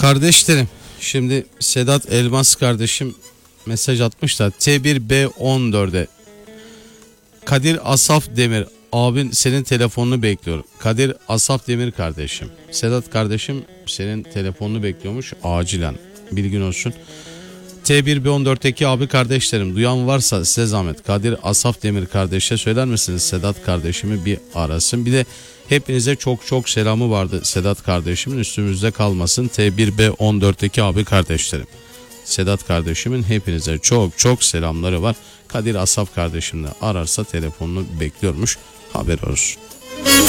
Kardeşlerim, şimdi Sedat Elmas kardeşim mesaj atmış da T1B14'e Kadir Asaf Demir abin senin telefonunu bekliyor. Kadir Asaf Demir kardeşim, Sedat kardeşim senin telefonunu bekliyormuş acilen, bilgin olsun. T1B14'teki abi kardeşlerim, duyan varsa size zahmet Kadir Asaf Demir kardeşe söyler misiniz Sedat kardeşimi bir arasın. Bir de hepinize çok çok selamı vardı Sedat kardeşimin, üstümüzde kalmasın T1B14'teki abi kardeşlerim. Sedat kardeşimin hepinize çok çok selamları var. Kadir Asaf kardeşimle ararsa telefonunu bekliyormuş, haber olsun.